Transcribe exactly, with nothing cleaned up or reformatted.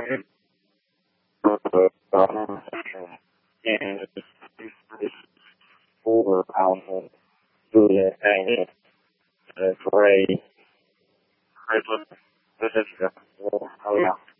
and this over powerful food and uh, gray, gray, this is, oh yeah.